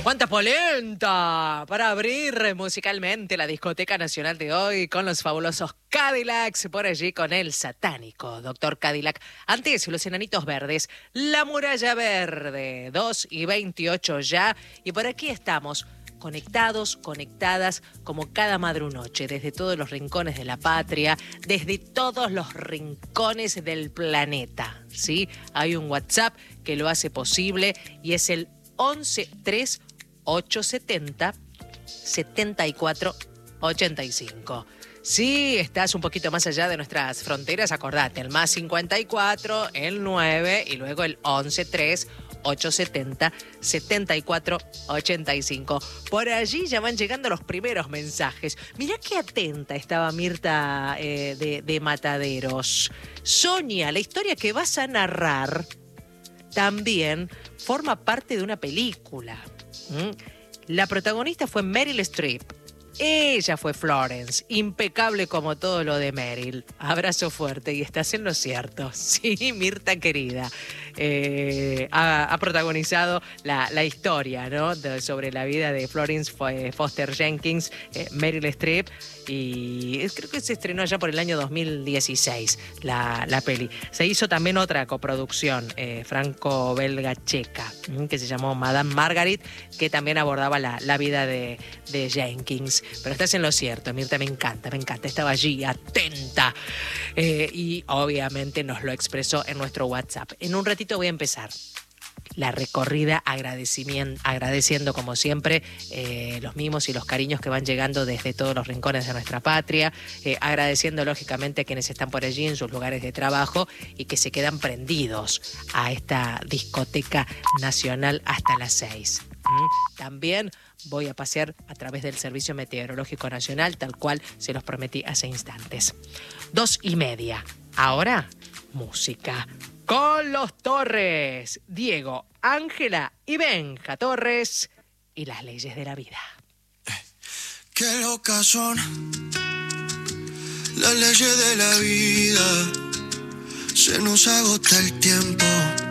¡Cuánta polenta! Para abrir musicalmente la discoteca nacional de hoy con los fabulosos Cadillacs, por allí con el satánico Doctor Cadillac. Antes, los Enanitos Verdes, La Muralla Verde, 2:28 ya. Y por aquí estamos, conectados, conectadas, como cada madrunoche, desde todos los rincones de la patria, desde todos los rincones del planeta, ¿sí? Hay un WhatsApp que lo hace posible y es el 11-3870-7485. Si estás un poquito más allá de nuestras fronteras, acordate, el +54, el 9 y luego el 11-3870-7485. Por allí ya van llegando los primeros mensajes. Mirá qué atenta estaba Mirta de Mataderos. Sonia, la historia que vas a narrar también forma parte de una película. La protagonista fue Meryl Streep. Ella fue Florence, impecable como todo lo de Meryl. Abrazo fuerte y estás en lo cierto. Sí, Mirta querida. Ha protagonizado la historia, ¿no? Sobre la vida de Florence Foster Jenkins, Meryl Streep, y creo que se estrenó ya por el año 2016 la peli. Se hizo también otra coproducción franco-belga-checa que se llamó Madame Margaret, que también abordaba la vida de Jenkins. Pero estás en lo cierto, Mirta, me encanta. Estaba allí atenta y obviamente nos lo expresó en nuestro WhatsApp. En un ratito voy a empezar la recorrida agradeciendo como siempre los mimos y los cariños que van llegando desde todos los rincones de nuestra patria, agradeciendo lógicamente a quienes están por allí en sus lugares de trabajo y que se quedan prendidos a esta discoteca nacional hasta las 6. También voy a pasear a través del Servicio Meteorológico Nacional, tal cual se los prometí hace instantes. 2:30. Ahora, música. Con los Torres, Diego, Ángela y Benja Torres y las leyes de la vida. Qué locas son las leyes de la vida. Se nos agota el tiempo.